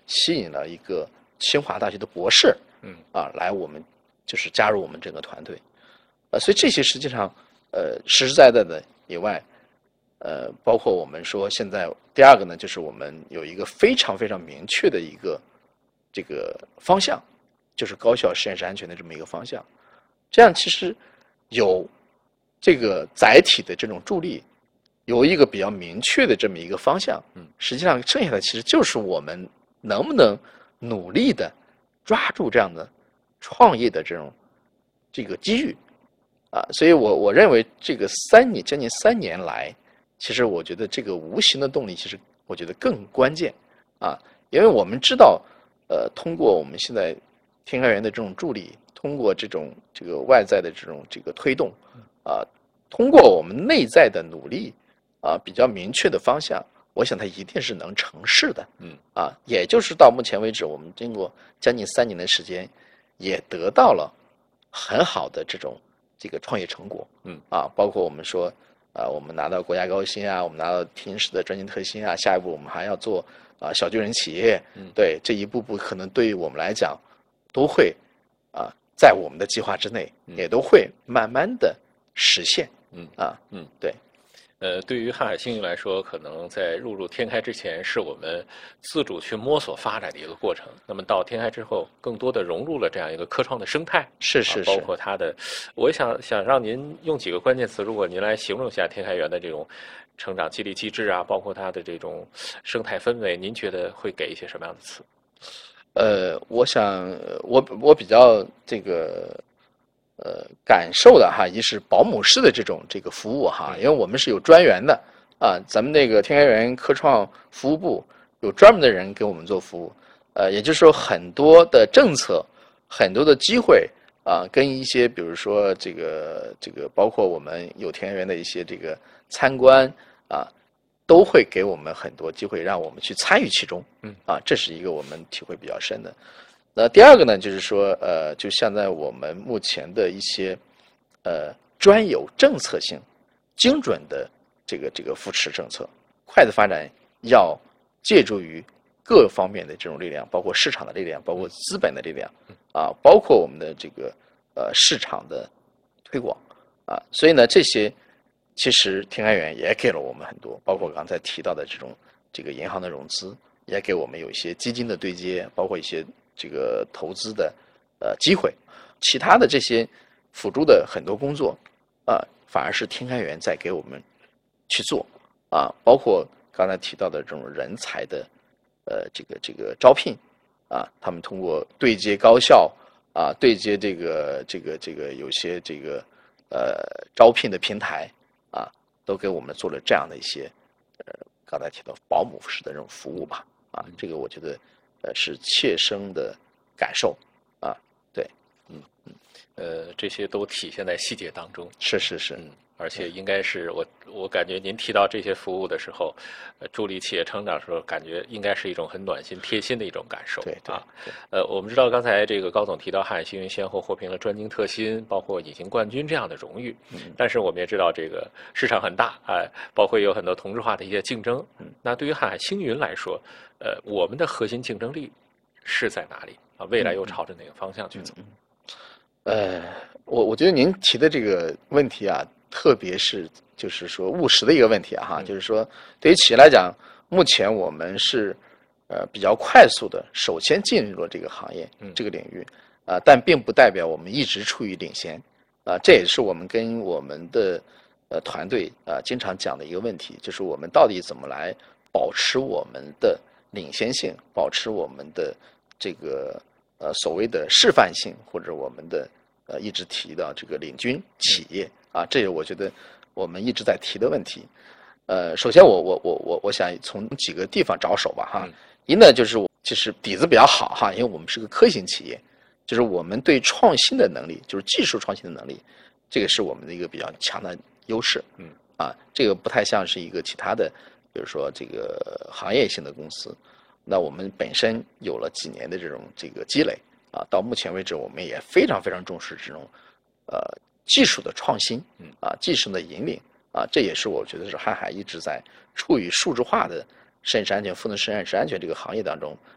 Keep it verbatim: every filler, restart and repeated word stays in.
吸引了一个清华大学的博士， 嗯啊，来我们就是加入我们整个团队，呃，所以这些实际上呃实实在在的以外，呃，包括我们说现在第二个呢，就是我们有一个非常非常明确的一个这个方向，就是高校实验室安全的这么一个方向，这样其实有这个载体的这种助力。有一个比较明确的这么一个方向， 嗯， 实际上剩下的其实就是我们能不能努力的抓住这样的创业的这种这个机遇啊，所以我我认为这个三年将近三年来，其实我觉得这个无形的动力，其实我觉得更关键啊，因为我们知道，呃，通过我们现在天开源的这种助力，通过这种这个外在的这种这个推动啊，通过我们内在的努力。啊，比较明确的方向，我想它一定是能成事的。 嗯， 啊，也就是到目前为止，我们经过将近三年的时间，也得到了很好的这种这个创业成果。 嗯， 啊，包括我们说，啊，我们拿到国家高薪啊，我们拿到天使的专精特薪啊，下一步我们还要做啊小巨人企业。 嗯， 对，这一步步可能对于我们来讲，都会啊在我们的计划之内， 嗯、 也都会慢慢的实现。 嗯啊， 嗯， 对。 呃，对于瀚海星云来说，可能在入驻天开之前，是我们自主去摸索发展的一个过程。那么到天开之后，更多的融入了这样一个科创的生态， 是是是， 包括它的，我想想让您用几个关键词，如果您来形容一下天开源的这种成长激励机制啊，包括它的这种生态氛围，您觉得会给一些什么样的词？ 呃，我想我我比较这个。呃，感受的哈，一是保姆式的这种这个服务哈，因为我们是有专员的啊，咱们那个天开源科创服务部有专门的人给我们做服务，呃，也就是说很多的政策，很多的机会啊，跟一些比如说这个这个，包括我们有天开源的一些这个参观啊，都会给我们很多机会，让我们去参与其中， 嗯， 啊，这是一个我们体会比较深的。那第二个呢，就是说，呃，就像在我们目前的一些，呃，专有政策性、精准的这个这个扶持政策，快的发展要借助于各方面的这种力量，包括市场的力量，包括资本的力量，啊，包括我们的这个呃市场的推广，啊，所以呢，这些其实天开源也给了我们很多，包括刚才提到的这种这个银行的融资，也给我们有一些基金的对接，包括一些。这个投资的呃机会，其他的这些辅助的很多工作啊、呃，反而是天开源在给我们去做啊，包括刚才提到的这种人才的呃这个这个招聘啊，他们通过对接高校啊，对接这个这个这个有些这个呃招聘的平台啊，都给我们做了这样的一些呃刚才提到保姆式的这种服务吧啊，这个我觉得。呃，是切身的感受，啊，对， 嗯嗯，呃，这些都体现在细节当中。 是是是， 嗯，而且应该是我我感觉您提到这些服务的时候，呃，助力企业成长的时候，感觉应该是一种很暖心贴心的一种感受。 对对啊，呃，我们知道刚才这个高总提到瀚海星云先后获评了专精特新，包括隐形冠军这样的荣誉， 嗯， 但是我们也知道这个市场很大，啊、呃，包括有很多同质化的一些竞争。 嗯， 那对于瀚海星云来说，呃，我们的核心竞争力是在哪里啊？未来又朝着哪个方向去走？ 嗯嗯、呃，我我觉得您提的这个问题啊，特别是就是说务实的一个问题啊，哈， 嗯、 就是说对于企业来讲，目前我们是呃比较快速的，首先进入了这个行业、 嗯、 这个领域啊、呃，但并不代表我们一直处于领先啊、呃，这也是我们跟我们的呃团队啊、呃、经常讲的一个问题，就是我们到底怎么来保持我们的领先性，保持我们的这个呃所谓的示范性，或者我们的呃一直提到这个领军企业啊，这也我觉得我们一直在提的问题。呃，首先我我我我我想从几个地方着手吧哈。一呢就是其实底子比较好哈，因为我们是个科型企业，就是我们对创新的能力，就是技术创新的能力，这个是我们的一个比较强的优势。 嗯啊，这个不太像是一个其他的。比如说这个行业性的公司，那我们本身有了几年的这种这个积累啊，到目前为止我们也非常非常重视这种呃技术的创新啊，技术的引领啊，这也是我觉得是瀚海一直在处于数字化的实验室安全、赋能实验室安全这个行业当中